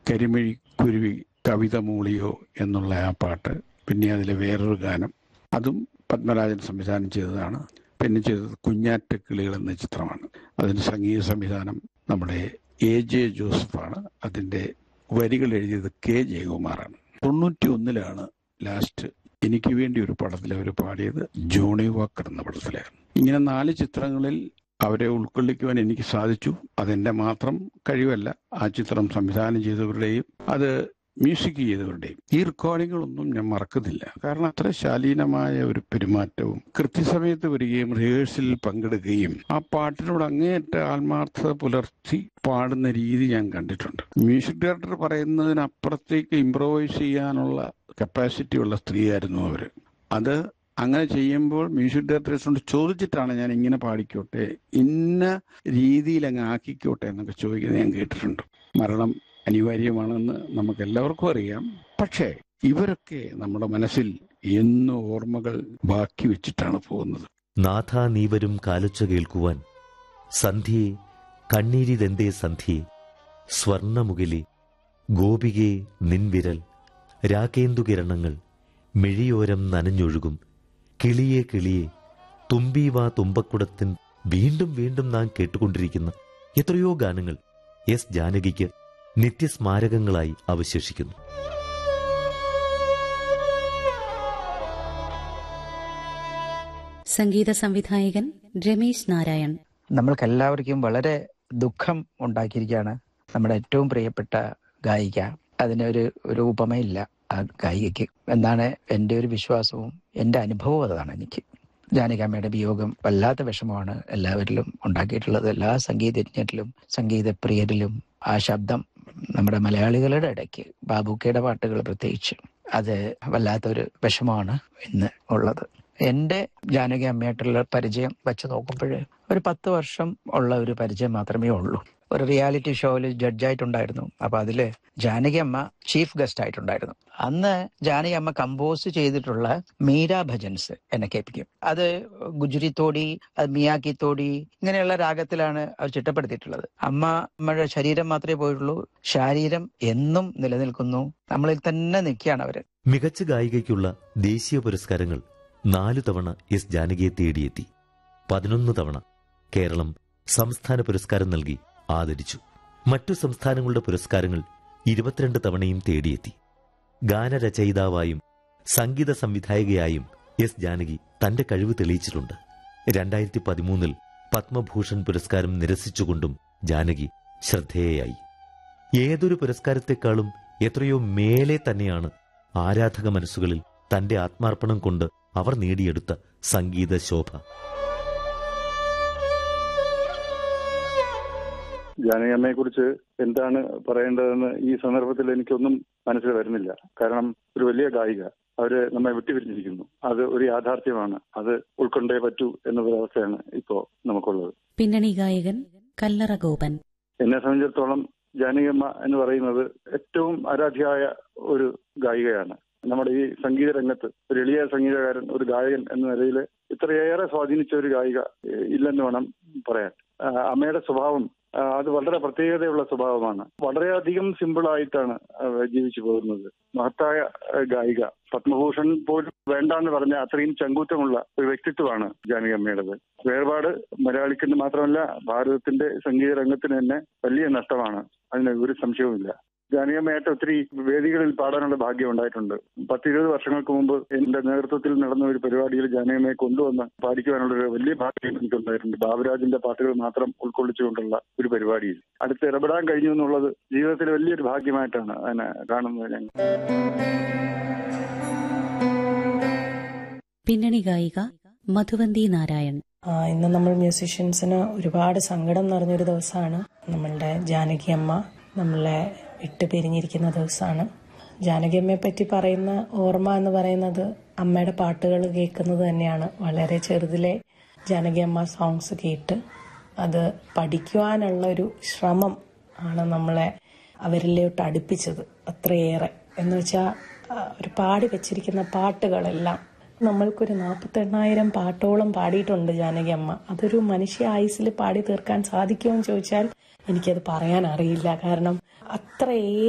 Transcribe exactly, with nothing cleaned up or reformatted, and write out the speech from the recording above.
കരിമിഴി കുരുവി കവിത മൂളിയോ എന്നുള്ള ആ പാട്ട്, പിന്നെ അതിലെ വേറൊരു ഗാനം, അതും പത്മരാജൻ സംവിധാനം ചെയ്തതാണ്. പിന്നെ ചെയ്തത് കുഞ്ഞാറ്റ കിളികൾ എന്ന ചിത്രമാണ്. അതിന് സംഗീത സംവിധാനം നമ്മുടെ എ ജെ ജോസഫാണ്. അതിൻ്റെ വരികൾ എഴുതിയത് കെ ജയകുമാറാണ്. തൊണ്ണൂറ്റി ഒന്നിലാണ് ലാസ്റ്റ് എനിക്ക് വേണ്ടി ഒരു പടത്തിൽ അവർ പാടിയത് ജോണി വാക്കർ എന്ന പടത്തിലാണ്. ഇങ്ങനെ നാല് ചിത്രങ്ങളിൽ അവരെ ഉൾക്കൊള്ളിക്കുവാൻ എനിക്ക് സാധിച്ചു. അതെന്റെ മാത്രം കഴിവല്ല, ആ ചിത്രം സംവിധാനം ചെയ്തവരുടെയും അത് മ്യൂസിക് ചെയ്തവരുടെയും. ഈ റെക്കോർഡിങ്ങുകളൊന്നും ഞാൻ മറക്കുന്നില്ല. കാരണം അത്ര ശാലീനമായ ഒരു പെരുമാറ്റവും കൃത്യസമയത്ത് വരികയും റിഹേഴ്സലിൽ പങ്കെടുക്കുകയും ആ പാട്ടിനോട് അങ്ങേയറ്റ ആത്മാർത്ഥത പുലർത്തി പാടുന്ന രീതി ഞാൻ കണ്ടിട്ടുണ്ട്. മ്യൂസിക് ഡയറക്ടർ പറയുന്നതിനപ്പുറത്തേക്ക് ഇംപ്രവൈസ് ചെയ്യാനുള്ള കപ്പാസിറ്റി ഉള്ള സ്ത്രീയായിരുന്നു അവർ. അത് അങ്ങനെ ചെയ്യുമ്പോൾ മ്യൂസിക് ഡയറക്ടേഴ്സിനോട് ചോദിച്ചിട്ടാണ് ഞാൻ ഇങ്ങനെ പാടിക്കോട്ടെ, ഇന്ന രീതിയിൽ അങ്ങ് ആക്കിക്കോട്ടെ എന്നൊക്കെ ചോദിക്കുന്നത് ഞാൻ കേട്ടിട്ടുണ്ട്. മരണം അനിവാര്യമാണെന്ന് നമുക്ക് എല്ലാവർക്കും അറിയാം. പക്ഷേ ഇവരൊക്കെ നമ്മുടെ മനസ്സിൽ എന്നും ഓർമ്മകൾ ബാക്കി വെച്ചിട്ടാണ് പോകുന്നത്. നാഥ നീവരും കാലൊച്ച കേൾക്കുവാൻ, സന്ധ്യേ കണ്ണീരിതെന്തേ സന്ധ്യേ, സ്വർണമുകിലി ഗോപികേ നിൻവിരൽ, രാകേന്ദുകിരണങ്ങൾ മിഴിയോരം നനഞ്ഞൊഴുകും, കിളിയെ കിളിയെ തുമ്പീവാ തുമ്പക്കുടത്തിൻ, വീണ്ടും വീണ്ടും നാം കേട്ടുകൊണ്ടിരിക്കുന്ന എത്രയോ ഗാനങ്ങൾ എസ് ജാനകിക്ക് നിത്യസ്മാരകങ്ങളായി അവശേഷിക്കുന്നു. സംഗീത സംവിധായകൻ രമേശ് നാരായൺ. നമ്മൾക്കെല്ലാവർക്കും വളരെ ദുഃഖം ഉണ്ടാക്കിയിരിക്കുകയാണ് നമ്മുടെ ഏറ്റവും പ്രിയപ്പെട്ട ഗായിക. അതിനൊരു ഒരു ഉപമയില്ല ആ ഗായികയ്ക്ക് എന്നാണ് എൻ്റെ ഒരു വിശ്വാസവും എൻ്റെ അനുഭവവും. അതാണ് എനിക്ക് ജാനകിയമ്മയുടെ വിയോഗം വല്ലാത്ത വിഷമമാണ് എല്ലാവരിലും ഉണ്ടാക്കിയിട്ടുള്ളത്, എല്ലാ സംഗീതജ്ഞരിലും സംഗീതപ്രിയരിലും. ആ ശബ്ദം നമ്മുടെ മലയാളികളുടെ ഇടയ്ക്ക്, ബാബുക്കയുടെ പാട്ടുകൾ പ്രത്യേകിച്ച്, അത് വല്ലാത്തൊരു വിഷമമാണ് ഇന്ന് ഉള്ളത്. എൻ്റെ ജാനകി അമ്മയായിട്ടുള്ള പരിചയം വെച്ച് നോക്കുമ്പോൾ ഒരു പത്ത് വർഷം ഉള്ള ഒരു പരിചയം മാത്രമേ ഉള്ളൂ. ഒരു റിയാലിറ്റി ഷോയിൽ ജഡ്ജായിട്ടുണ്ടായിരുന്നു. അപ്പൊ അതില് ജാനകി അമ്മ ചീഫ് ഗസ്റ്റ് ആയിട്ടുണ്ടായിരുന്നു. അന്ന് ജാനകി അമ്മ കമ്പോസ് ചെയ്തിട്ടുള്ള മീര ഭജൻസ് എന്നെ കേൾപ്പിക്കും. അത് ഗുജറി തോടി, അത് മിയാക്കി തോടി, ഇങ്ങനെയുള്ള രാഗത്തിലാണ് അവർ ചിട്ടപ്പെടുത്തിയിട്ടുള്ളത്. അമ്മ അമ്മയുടെ ശരീരം മാത്രമേ പോയിട്ടുള്ളൂ, ശാരീരം എന്നും നിലനിൽക്കുന്നു. നമ്മളിൽ തന്നെ നിൽക്കുകയാണ് അവര്. മികച്ച ഗായികയ്ക്കുള്ള ദേശീയ പുരസ്കാരങ്ങൾ നാലു തവണ എസ് ജാനകിയെ തേടിയെത്തി. പതിനൊന്ന് തവണ കേരളം സംസ്ഥാന പുരസ്കാരം നൽകി ആദരിച്ചു. മറ്റു സംസ്ഥാനങ്ങളുടെ പുരസ്കാരങ്ങൾ ഇരുപത്തിരണ്ട് തവണയും തേടിയെത്തി. ഗാനരചയിതാവായും സംഗീത സംവിധായകയായും എസ് ജാനകി തന്റെ കഴിവ് തെളിയിച്ചിട്ടുണ്ട്. രണ്ടായിരത്തി പതിമൂന്നിൽ പത്മഭൂഷൺ പുരസ്കാരം നിരസിച്ചുകൊണ്ടും ജാനകി ശ്രദ്ധേയയായി. ഏതൊരു പുരസ്കാരത്തെക്കാളും എത്രയോ മേലെ തന്നെയാണ് ആരാധക മനസ്സുകളിൽ തന്റെ ആത്മാർപ്പണം കൊണ്ട് അവർ നേടിയെടുത്ത സംഗീത ശോഭ. ജാനകിയമ്മയെ കുറിച്ച് എന്താണ് പറയേണ്ടതെന്ന് ഈ സന്ദർഭത്തിൽ എനിക്കൊന്നും മനസ്സിൽ വരുന്നില്ല. കാരണം ഒരു വലിയ ഗായിക, അവര് നമ്മെ വിട്ടുപിരിഞ്ഞിരിക്കുന്നു. അത് ഒരു യാഥാർത്ഥ്യമാണ്. അത് ഉൾക്കൊണ്ടേ പറ്റൂ എന്നൊരവസ്ഥയാണ് ഇപ്പോ നമുക്കുള്ളത്. പിന്നണി ഗായകൻ കല്ലറ ഗോപൻ. എന്നെ സംബന്ധിച്ചിടത്തോളം ജാനകിയമ്മ എന്ന് പറയുന്നത് ഏറ്റവും ആരാധ്യയായ ഒരു ഗായികയാണ്. നമ്മുടെ ഈ സംഗീത രംഗത്ത് ഒരു എളിയ സംഗീതകാരൻ, ഒരു ഗായകൻ എന്ന നിലയിൽ ഇത്രയേറെ സ്വാധീനിച്ച ഒരു ഗായിക ഇല്ലെന്ന് വേണം പറയാൻ. അമ്മയുടെ സ്വഭാവം അത് വളരെ പ്രത്യേകതയുള്ള സ്വഭാവമാണ്. വളരെയധികം സിമ്പിളായിട്ടാണ് ജീവിച്ചു പോകുന്നത്. മഹത്തായ ഗായിക. പത്മഭൂഷൺ പോലും വേണ്ടാന്ന് പറഞ്ഞ അത്രയും ചങ്കൂറ്റമുള്ള ഒരു വ്യക്തിത്വമാണ് ജാനകിയമ്മയുടേത്. വേർപാട് മലയാളിക്ക് മാത്രമല്ല ഭാരതത്തിന്റെ സംഗീത രംഗത്തിന് തന്നെ വലിയ നഷ്ടമാണ്. അതിന് ഒരു സംശയവുമില്ല. ജാനകിയമ്മയായിട്ട് ഒത്തിരി വേദികളിൽ പാടാനുള്ള ഭാഗ്യം ഉണ്ടായിട്ടുണ്ട്. പത്തിരുപത് വർഷങ്ങൾക്ക് മുമ്പ് എന്റെ നേതൃത്വത്തിൽ നടന്ന ഒരു പരിപാടിയിൽ ജാനകിയമ്മയെ കൊണ്ടുവന്ന് പാടിക്കുവാനുള്ള ഒരു വലിയ ഭാഗ്യം എനിക്കുണ്ടായിട്ടുണ്ട്. ബാബുരാജിന്റെ പാട്ടുകൾ മാത്രം ഉൾക്കൊള്ളിച്ചുകൊണ്ടുള്ള ഒരു പരിപാടിയിൽ അടുത്ത് ഇടപെടാൻ കഴിഞ്ഞു എന്നുള്ളത് ജീവിതത്തിലെ വലിയൊരു ഭാഗ്യമായിട്ടാണ് അതിനെ കാണുന്നത് ഞങ്ങൾ. പിന്നണി ഗായിക മധുവന്തി നാരായൺ. ഇന്ന് നമ്മൾ മ്യൂസീഷ്യൻസിന് ഒരുപാട് സങ്കടം നിറഞ്ഞൊരു ദിവസമാണ്. നമ്മളുടെ ജാനകിയമ്മ നമ്മളെ വിട്ടു പിരിഞ്ഞിരിക്കുന്ന ദിവസമാണ്. ജാനകിയമ്മയെ പറ്റി പറയുന്ന ഓർമ്മ എന്ന് പറയുന്നത് അമ്മയുടെ പാട്ടുകൾ കേൾക്കുന്നത് തന്നെയാണ്. വളരെ ചെറുതിലെ ജാനകിയമ്മ സോങ്സ് കേട്ട് അത് പഠിക്കുവാനുള്ള ഒരു ശ്രമം ആണ് നമ്മളെ അവരിലോട്ട് അടുപ്പിച്ചത് അത്രയേറെ. എന്ന് വെച്ചാൽ ഒരു പാടി വെച്ചിരിക്കുന്ന പാട്ടുകളെല്ലാം നമ്മൾക്കൊരു നാൽപ്പത്തെണ്ണായിരം പാട്ടോളം പാടിയിട്ടുണ്ട് ജാനകിയമ്മ. അതൊരു മനുഷ്യ ആയുസ്സിൽ പാടി തീർക്കാൻ സാധിക്കുമെന്ന് ചോദിച്ചാൽ എനിക്കത് പറയാൻ അറിയില്ല. കാരണം അത്രയേറെ